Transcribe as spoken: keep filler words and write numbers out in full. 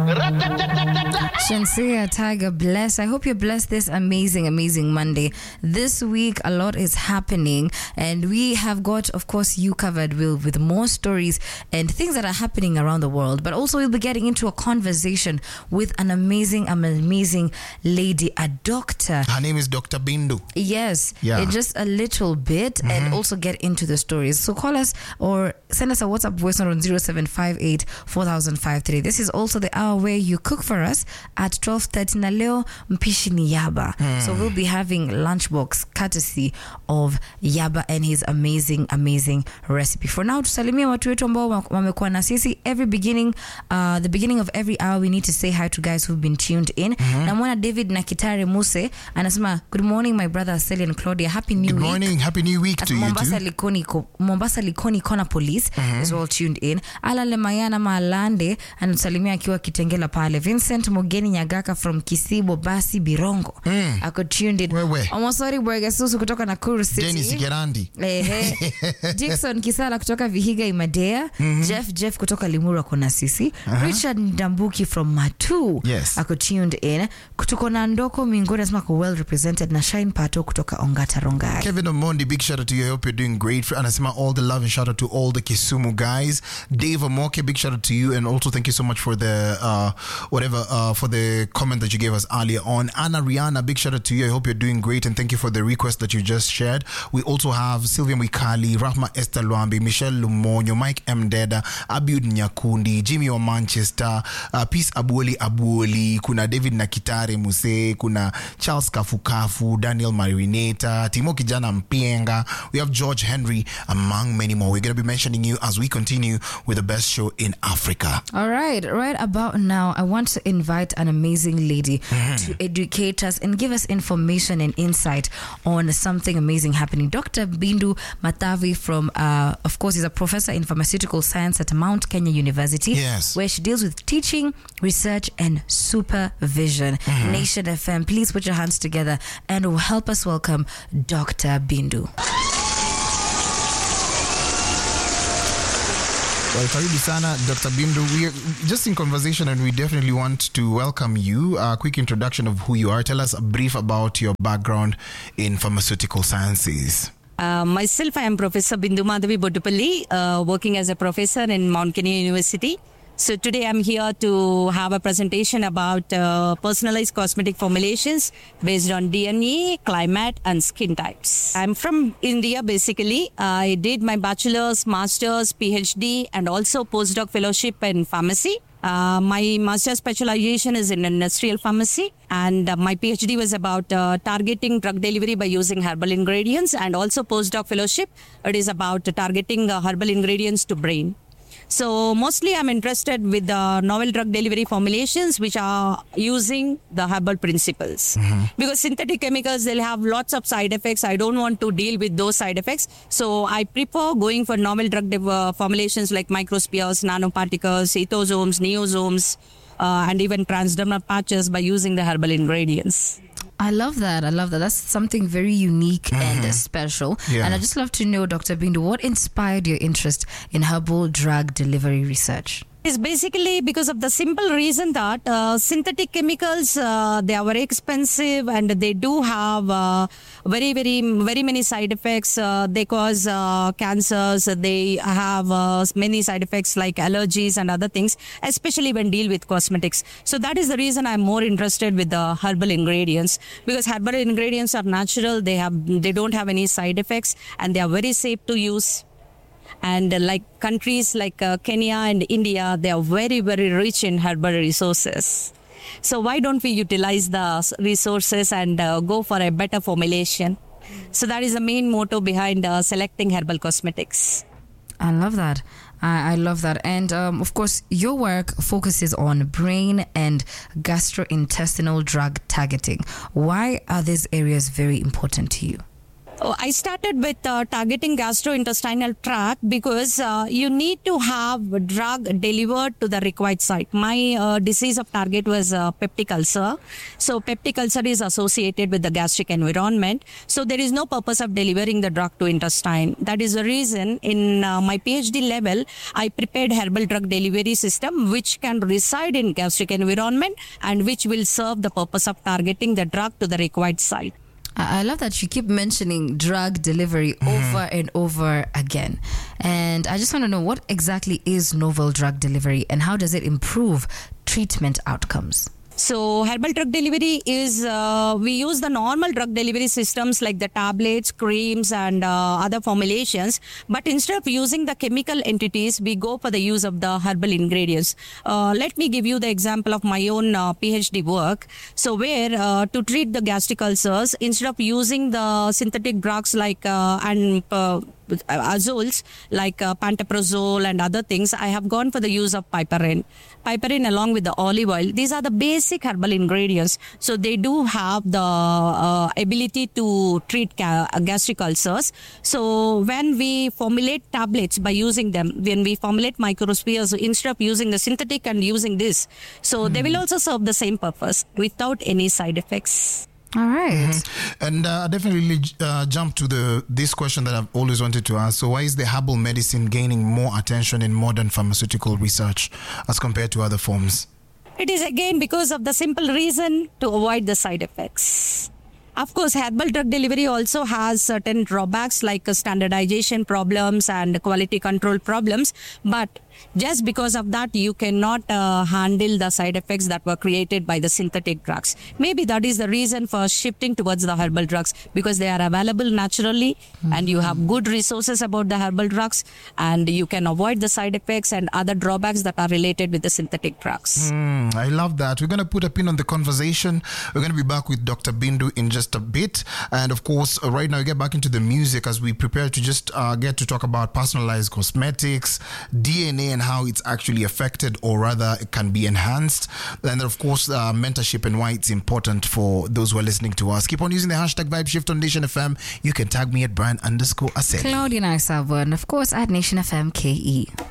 Shansia Tiger, bless. I hope you're blessed this amazing, amazing Monday. This week, a lot is happening, and we have got, of course, you covered, Will, with more stories and things that are happening around the world. But also, we'll be getting into a conversation with an amazing, an amazing lady, a doctor. Her name is Doctor Bindu. Yes, yeah. in just a little bit, mm-hmm. and also get into the stories. So call us or send us a WhatsApp voice note on zero seven five eight four thousand five three. This is also the hour where you cook for us at twelve thirty na leo mpishi ni Yaba. Mm. So we'll be having lunchbox courtesy of Yaba and his amazing amazing recipe. For now, tusalimia watu wetu ambao wamekuwa na sisi every beginning uh, the beginning of every hour. We need to say hi to guys who've been tuned in. Mm-hmm. Na mwana David Nakitare Muse anasema good morning my brother Sally and Claudia, happy new good week. Good morning, happy new week to Mombasa you too. Likoni, Mombasa Likoni Kona Police mm-hmm. is all tuned in. Ala Lemayana Malande anasalimia akiwa Kitengela pale. Vincent Mogeni Nyagaka from Kisibo Basi Birongo mm. ako tuned in. Wewe Omosori Bwegesusu kutoka Nakuru City. Dennis Gerandi. Ehe. Dickson Kisala kutoka Vihiga Imadea. Mm-hmm. Jeff Jeff kutoka Limuru kona sisi. Uh-huh. Richard Ndambuki from Matu yes. ako tuned in. Kutuko na Ndoko Mingori asema ko well represented na Shine Pato kutoka Ongata Rongai. Kevin Omondi, big shout out to you. I hope you're doing great. Anasema all the love and shout out to all the Kisumu guys. Dave Amoke, big shout out to you, and also thank you so much for the uh, whatever uh, for the comment that you gave us earlier on. Anna Rihanna, big shout out to you. I hope you're doing great, and thank you for the request that you just shared. We also have Sylvia Mwikali, Rahma Esther Luambi, Michelle Lumonyo, Mike M. Deda, Abiud Nyakundi, Jimmy wa Manchester, uh, Peace Abuoli Abuoli, kuna David Nakitare Muse, kuna Charles Kafukafu, Daniel Marineta, Timo Kijana Mpienga. We have George Henry, among many more. We're going to be mentioning you as we continue with the best show in Africa. All right, right about now, I want to invite an amazing lady mm-hmm. to educate us and give us information and insight on something amazing happening. Doctor Bindu Matavi from, uh, of course, is a professor in pharmaceutical science at Mount Kenya University, yes. where she deals with teaching, research, and supervision. Mm-hmm. Nation F M, please put your hands together and help us welcome Doctor Bindu. Well, karibu sana, Doctor Bindu. We're just in conversation and we definitely want to welcome you. A quick introduction of who you are. Tell us a brief about your background in pharmaceutical sciences. Uh, myself, I am Professor Bindu Madhavi Botupalli, uh, working as a professor in Mount Kenya University. So today I'm here to have a presentation about uh, personalized cosmetic formulations based on D N A, climate, and skin types. I'm from India, basically. I did my bachelor's, master's, PhD, and also postdoc fellowship in pharmacy. Uh, my master's specialization is in industrial pharmacy, and uh, my PhD was about uh, targeting drug delivery by using herbal ingredients, and also postdoc fellowship, it is about uh, targeting uh, herbal ingredients to brain. So mostly I'm interested with the novel drug delivery formulations which are using the herbal principles. Mm-hmm. Because synthetic chemicals, they'll have lots of side effects. I don't want to deal with those side effects. So I prefer going for novel drug de- uh, formulations like microspheres, nanoparticles, ethosomes, neosomes, uh, and even transdermal patches by using the herbal ingredients. I love that. I love that. That's something very unique mm-hmm. and special. Yeah. And I'd just love to know, Doctor Bindu, what inspired your interest in herbal drug delivery research? Is basically because of the simple reason that uh, synthetic chemicals, uh, they are very expensive and they do have uh, very, very, very many side effects. Uh, they cause uh, cancers. They have uh, many side effects like allergies and other things, especially when deal with cosmetics. So that is the reason I'm more interested with the herbal ingredients, because herbal ingredients are natural. They have, they don't have any side effects, and they are very safe to use. And uh, like countries like uh, Kenya and India, they are very, very rich in herbal resources. So why don't we utilize the resources and uh, go for a better formulation? So that is the main motto behind uh, selecting herbal cosmetics. I love that. I, I love that. And um, of course, your work focuses on brain and gastrointestinal drug targeting. Why are these areas very important to you? Oh, I started with uh, targeting gastrointestinal tract because uh, you need to have drug delivered to the required site. My uh, disease of target was uh, peptic ulcer. So peptic ulcer is associated with the gastric environment. So there is no purpose of delivering the drug to intestine. That is the reason in uh, my PhD level, I prepared herbal drug delivery system which can reside in gastric environment and which will serve the purpose of targeting the drug to the required site. I love that you keep mentioning drug delivery mm-hmm. over and over again. And I just want to know, what exactly is novel drug delivery and how does it improve treatment outcomes? So herbal drug delivery is, uh, we use the normal drug delivery systems like the tablets, creams and uh, other formulations. But instead of using the chemical entities, we go for the use of the herbal ingredients. Uh, let me give you the example of my own uh, PhD work. So where uh, to treat the gastric ulcers, instead of using the synthetic drugs like uh, and uh, azoles like uh, pantoprazole and other things, I have gone for the use of piperine. Piperine along with the olive oil. These are the basic herbal ingredients. So they do have the uh, ability to treat ga- gastric ulcers. So when we formulate tablets by using them, when we formulate microspheres, instead of using the synthetic and using this, so mm. they will also serve the same purpose without any side effects. All right. Mm-hmm. And uh, definitely uh, jump to the this question that I've always wanted to ask. So why is the herbal medicine gaining more attention in modern pharmaceutical research as compared to other forms? It is again because of the simple reason to avoid the side effects. Of course, herbal drug delivery also has certain drawbacks like uh, standardization problems and quality control problems. But just because of that, you cannot uh, handle the side effects that were created by the synthetic drugs. Maybe that is the reason for shifting towards the herbal drugs, because they are available naturally mm-hmm. and you have good resources about the herbal drugs and you can avoid the side effects and other drawbacks that are related with the synthetic drugs. Mm, I love that. We're going to put a pin on the conversation. We're going to be back with Doctor Bindu in just a bit. And of course, uh, right now we get back into the music as we prepare to just uh, get to talk about personalized cosmetics, D N A, and how it's actually affected, or rather it can be enhanced. And of course, uh, mentorship and why it's important for those who are listening to us. Keep on using the hashtag VibeShift on Nation F M. You can tag me at Brian underscore Aseli. Claudia Naisabo, and of course at Nation F M K E.